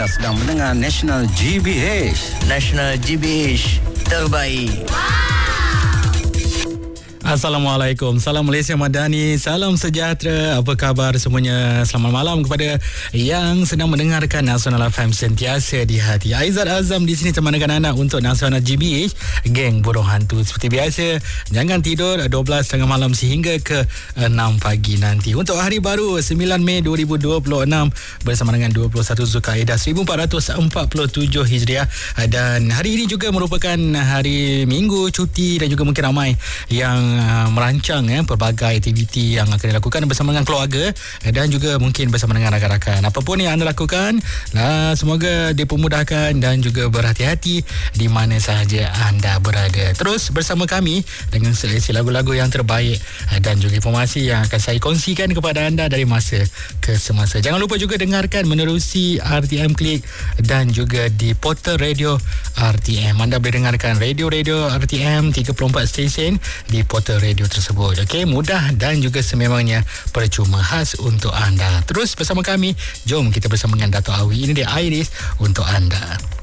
anda sedang mendengar National GBH. National GBH terbaik. Assalamualaikum, salam Malaysia Madani, salam sejahtera, apa khabar semuanya? Selamat malam kepada yang sedang mendengarkan Nasional FM sentiasa di hati. Aizat Azam di sini temankan anda untuk Nasional GBH, geng burung hantu. Seperti biasa, jangan tidur 12.30 malam sehingga ke 6 pagi nanti. Untuk hari baru 9 Mei 2026 bersama dengan 21 Zulkaidah 1447 Hijriah, dan hari ini juga merupakan hari Minggu cuti, dan juga mungkin ramai yang merancang pelbagai aktiviti yang akan dilakukan bersama dengan keluarga dan juga mungkin bersama dengan rakan-rakan. Apapun yang anda lakukan, semoga dipermudahkan dan juga berhati-hati di mana sahaja anda berada. Terus bersama kami dengan seleksi lagu-lagu yang terbaik dan juga informasi yang akan saya kongsikan kepada anda dari masa ke semasa. Jangan lupa juga dengarkan menerusi RTM Klik dan juga di portal radio RTM. Anda boleh dengarkan radio-radio RTM 34 stesen di portal radio tersebut. Okey, mudah dan juga sememangnya percuma, khas untuk anda. Terus bersama kami, jom kita bersama dengan Dato' Awi. Ini dia Iris untuk anda.